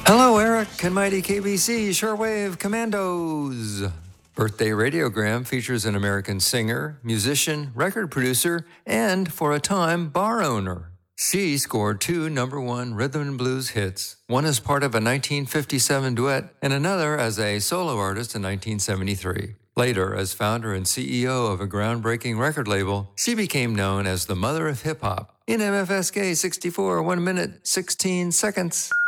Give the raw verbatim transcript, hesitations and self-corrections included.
Hello, Eric and Mighty K B C Shortwave Commandos. Birthday Radiogram features an American singer, musician, record producer, and, for a time, bar owner. She scored two number one rhythm and blues hits, one as part of a nineteen fifty-seven duet and another as a solo artist in nineteen seventy-three. Later, as founder and C E O of a groundbreaking record label, she became known as the mother of hip-hop. In M F S K sixty-four, one minute, sixteen seconds.